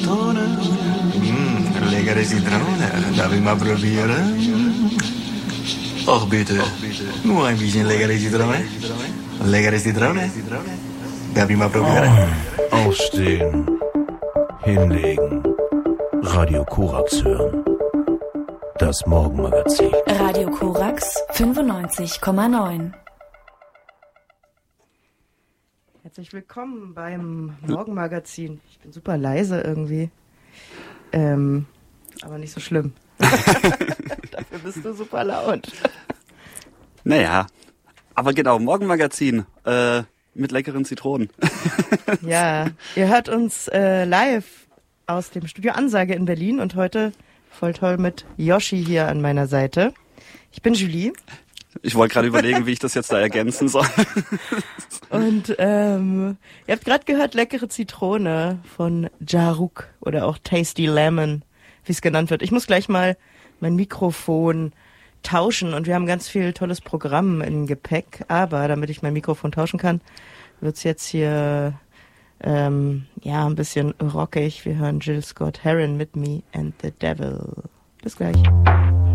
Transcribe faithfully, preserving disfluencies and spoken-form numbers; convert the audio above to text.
Zitrone. Mm, leckere Zitrone. Darf ich mal probieren? Ach bitte, nur ein bisschen leckere Zitrone. Leckere Zitrone. Darf ich mal probieren? Aufstehen, hinlegen, Radio Korax hören. Das Morgenmagazin. Radio Korax fünfundneunzig Komma neun. Herzlich willkommen beim Morgenmagazin. Ich bin super leise irgendwie. Ähm, aber nicht so schlimm. Dafür bist du super laut. Naja, aber genau, Morgenmagazin äh, mit leckeren Zitronen. Ja, ihr hört uns äh, live aus dem Studio Ansage in Berlin und heute voll toll mit Yoshi hier an meiner Seite. Ich bin Julie. Ich wollte gerade überlegen, wie ich das jetzt da ergänzen soll. Und ähm, ihr habt gerade gehört, leckere Zitrone von Jaruk oder auch Tasty Lemon, wie es genannt wird. Ich muss gleich mal mein Mikrofon tauschen und wir haben ganz viel tolles Programm im Gepäck. Aber damit ich mein Mikrofon tauschen kann, wird's jetzt hier ähm, ja ein bisschen rockig. Wir hören Jill Scott Heron mit Me and the Devil. Bis gleich.